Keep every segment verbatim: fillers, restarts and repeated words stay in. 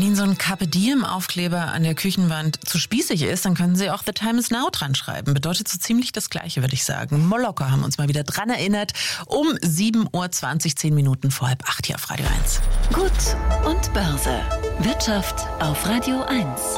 Ihnen so ein Carpe Diem-Aufkleber an der Küchenwand zu spießig ist, dann können Sie auch The Time is Now dran schreiben. Bedeutet so ziemlich das Gleiche, würde ich sagen. Molokker haben uns mal wieder dran erinnert. Um sieben Uhr zwanzig, zehn Minuten vor halb acht hier auf Radio eins. Gut und Börse. Wirtschaft auf Radio eins.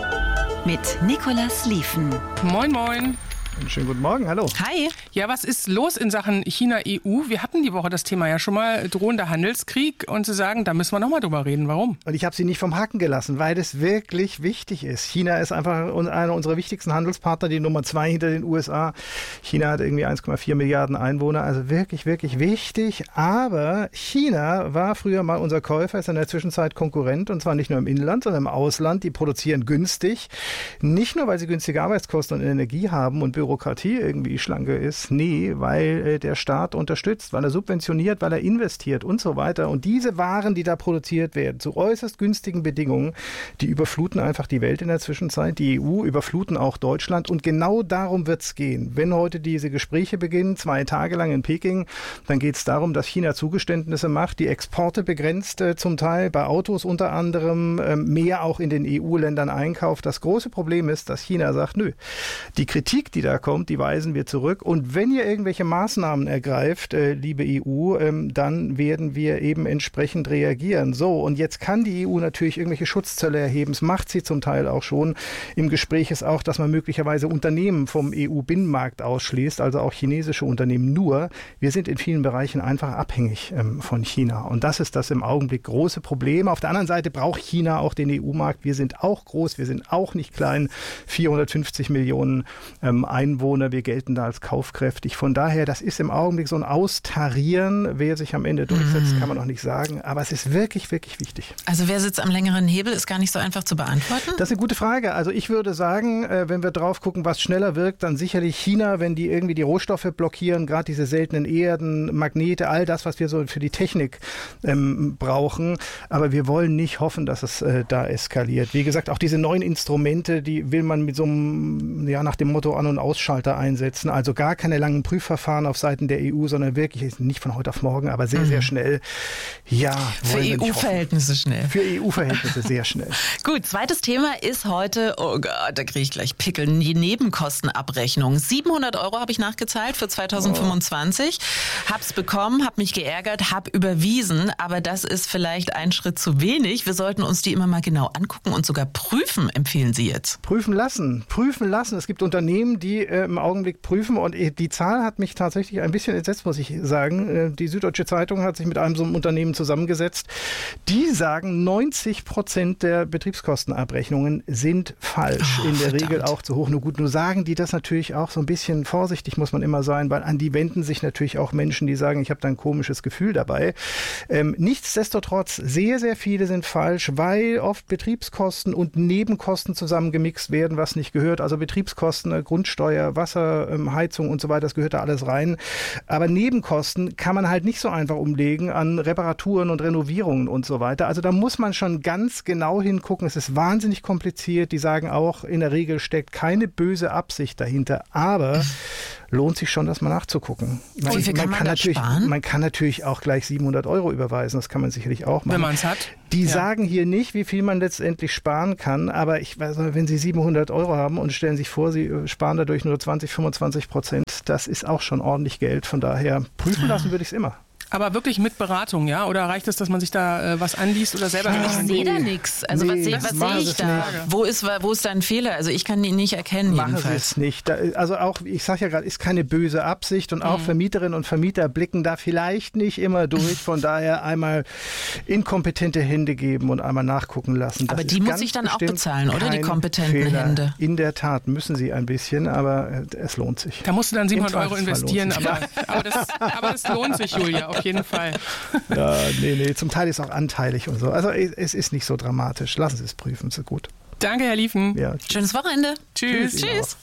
Mit Nicolas Liefen. Moin, moin. Einen schönen guten Morgen, hallo. Hi. Ja, was ist los in Sachen China-E U? Wir hatten die Woche das Thema ja schon mal, drohender Handelskrieg. Und Sie sagen, da müssen wir nochmal drüber reden. Warum? Und ich habe Sie nicht vom Haken gelassen, weil das wirklich wichtig ist. China ist einfach einer unserer wichtigsten Handelspartner, die Nummer zwei hinter den U S A. China hat irgendwie eins Komma vier Milliarden Einwohner, also wirklich, wirklich wichtig. Aber China war früher mal unser Käufer, ist in der Zwischenzeit Konkurrent, und zwar nicht nur im Inland, sondern im Ausland. Die produzieren günstig. Nicht nur, weil sie günstige Arbeitskosten und Energie haben und Bürokratie irgendwie schlanke ist. Nee, weil äh, der Staat unterstützt, weil er subventioniert, weil er investiert und so weiter. Und diese Waren, die da produziert werden, zu äußerst günstigen Bedingungen, die überfluten einfach die Welt in der Zwischenzeit. Die E U überfluten auch Deutschland. Und genau darum wird es gehen. Wenn heute diese Gespräche beginnen, zwei Tage lang in Peking, dann geht es darum, dass China Zugeständnisse macht, die Exporte begrenzt äh, zum Teil, bei Autos unter anderem, äh, mehr auch in den E U-Ländern einkauft. Das große Problem ist, dass China sagt, nö, die Kritik, die da kommt, die weisen wir zurück. Und wenn ihr irgendwelche Maßnahmen ergreift, äh, liebe E U, ähm, dann werden wir eben entsprechend reagieren. So, und jetzt kann die E U natürlich irgendwelche Schutzzölle erheben. Das macht sie zum Teil auch schon. Im Gespräch ist auch, dass man möglicherweise Unternehmen vom E U-Binnenmarkt ausschließt, also auch chinesische Unternehmen. Nur, wir sind in vielen Bereichen einfach abhängig ähm, von China. Und das ist das im Augenblick große Problem. Auf der anderen Seite braucht China auch den E U-Markt. Wir sind auch groß, wir sind auch nicht klein. vierhundertfünfzig Millionen ähm, Einwohner, wir gelten da als kaufkräftig. Von daher, das ist im Augenblick so ein Austarieren. Wer sich am Ende durchsetzt, mhm. kann man noch nicht sagen. Aber es ist wirklich, wirklich wichtig. Also wer sitzt am längeren Hebel, ist gar nicht so einfach zu beantworten? Das ist eine gute Frage. Also ich würde sagen, wenn wir drauf gucken, was schneller wirkt, dann sicherlich China, wenn die irgendwie die Rohstoffe blockieren, gerade diese seltenen Erden, Magnete, all das, was wir so für die Technik ähm, brauchen. Aber wir wollen nicht hoffen, dass es äh, da eskaliert. Wie gesagt, auch diese neuen Instrumente, die will man mit so einem, ja, nach dem Motto An- und Ausschalter einsetzen. Also gar keine langen Prüfverfahren auf Seiten der E U, sondern wirklich nicht von heute auf morgen, aber sehr, mhm. sehr schnell. Ja, für E U-Verhältnisse schnell. Für E U-Verhältnisse sehr schnell. Gut, zweites Thema ist heute, oh Gott, da kriege ich gleich Pickel, die Nebenkostenabrechnung. siebenhundert Euro habe ich nachgezahlt für zweitausendfünfundzwanzig. Oh. Hab's bekommen, hab mich geärgert, hab überwiesen, aber das ist vielleicht ein Schritt zu wenig. Wir sollten uns die immer mal genau angucken und sogar prüfen, empfehlen Sie jetzt. Prüfen lassen, prüfen lassen. Es gibt Unternehmen, die äh, im Augenblick prüfen, und die Zahl hat mich tatsächlich ein bisschen entsetzt, muss ich sagen. Die Süddeutsche Zeitung hat sich mit einem so einem Unternehmen zusammengesetzt. Die sagen, neunzig Prozent der Betriebskostenabrechnungen sind falsch, oh, in der verdammt. Regel auch zu hoch. Nur gut, nur sagen die das natürlich auch so ein bisschen vorsichtig, muss man immer sein, weil an die wenden sich natürlich auch Menschen, die sagen, ich habe da ein komisches Gefühl dabei. Ähm, nichtsdestotrotz, sehr, sehr viele sind falsch, weil oft Betriebskosten und Nebenkosten zusammengemixt werden, was nicht gehört. Also Betriebskosten, Grundsteuer, Wasser, Heizung und so weiter, das gehört da alles rein. Aber Nebenkosten kann man halt nicht so einfach umlegen an Reparaturen und Renovierungen und so weiter. Also da muss man schon ganz genau hingucken. Es ist wahnsinnig kompliziert. Die sagen auch, in der Regel steckt keine böse Absicht dahinter. Aber lohnt sich schon, das mal nachzugucken. Man, Wie viel kann man, man kann natürlich, sparen? Man kann natürlich auch gleich siebenhundert Euro überweisen. Das kann man sicherlich auch machen. Wenn man es hat. Die ja. sagen hier nicht, wie viel man letztendlich sparen kann. Aber ich weiß nicht, wenn Sie siebenhundert Euro haben und stellen sich vor, Sie sparen dadurch nur zwanzig, fünfundzwanzig Prozent, das ist auch schon ordentlich Geld. Von daher prüfen lassen würde ich es immer. Aber wirklich mit Beratung, ja? Oder reicht es, dass man sich da äh, was anliest oder selber... Ich Ja, sehe da nichts. Also nee, was sehe was seh ich da? Wo ist, wo ist da ein Fehler? Also ich kann ihn nicht erkennen Machen jedenfalls. Sie es nicht. Da, also auch, ich sage ja gerade, ist keine böse Absicht, und auch mhm. Vermieterinnen und Vermieter blicken da vielleicht nicht immer durch. Von daher einmal in kompetente Hände geben und einmal nachgucken lassen. Das aber die muss ich dann auch bezahlen, oder? Die kompetenten Fehler. Hände. In der Tat müssen sie ein bisschen, aber es lohnt sich. Da musst du dann siebenhundert Euro investieren, aber, aber, das, aber das lohnt sich, Julia, auf jeden Fall. Ja, nee, nee, zum Teil ist auch anteilig und so. Also es ist nicht so dramatisch. Lassen Sie es prüfen, ist gut. Danke, Herr Liefen. Ja. Schönes Wochenende. Tschüss. Tschüss. Tschüss.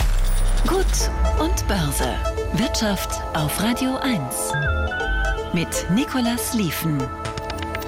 Gut und Börse. Wirtschaft auf Radio eins. Mit Nicolas Liefen.